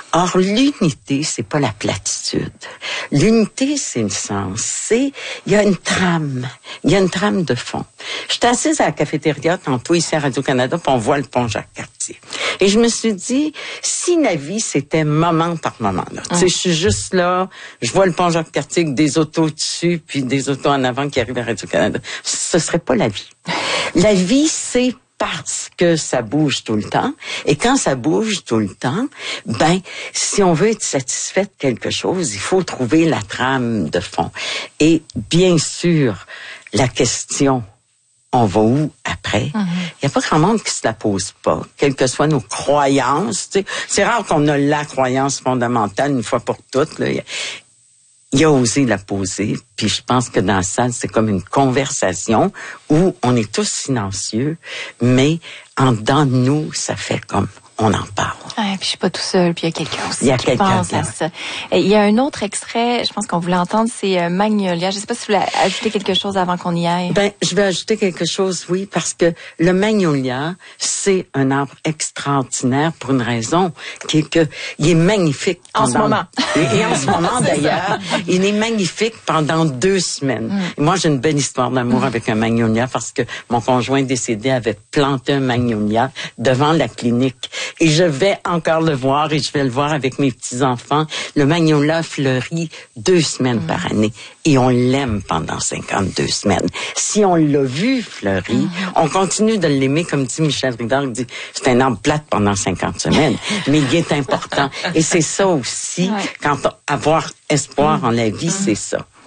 Or, l'unité, c'est pas la platitude. L'unité, c'est le sens. Il y a une trame. Il y a une trame de fond. J'étais assise à la cafétéria tantôt ici à Radio-Canada, puis on voit le pont Jacques-Cartier. Et je me suis dit, si la vie, c'était moment par moment, là. Tu sais, je suis juste là, je vois le pont Jacques-Cartier avec des autos dessus, puis des autos en avant qui arrivent à Radio-Canada. Ce serait pas la vie. La vie, c'est parce que ça bouge tout le temps. Et quand ça bouge tout le temps, ben, si on veut être satisfait de quelque chose, il faut trouver la trame de fond. Et bien sûr, la question, on va où après? Il y a pas grand monde qui se la pose pas, quelles que soient nos croyances. Tu sais. C'est rare qu'on a la croyance fondamentale une fois pour toutes, là. Il a osé la poser, puis je pense que dans la salle, c'est comme une conversation où on est tous silencieux, mais en dedans de nous, ça fait comme on en parle. Ouais, puis je suis pas tout seul, puis il y a quelqu'un aussi qui pense à ça. Et il y a un autre extrait, je pense qu'on voulait entendre, c'est Magnolia. Je sais pas si vous voulez ajouter quelque chose avant qu'on y aille. Ben, je vais ajouter quelque chose, oui, parce que le Magnolia, c'est un arbre extraordinaire pour une raison, qui est que il est magnifique en ce moment. Et en ce moment, d'ailleurs, il est magnifique pendant 2 semaines. Et moi, j'ai une belle histoire d'amour avec un Magnolia parce que mon conjoint décédé avait planté un Magnolia devant la clinique. Et je vais encore le voir et je vais le voir avec mes petits-enfants. Le Magnolia fleurit 2 semaines par année et on l'aime pendant 52 semaines. Si on l'a vu fleurir, on continue de l'aimer, comme dit Michel Ridard, il dit, c'est un arbre plate pendant 50 semaines, mais il est important. Et c'est ça aussi, quand avoir espoir en la vie, c'est ça.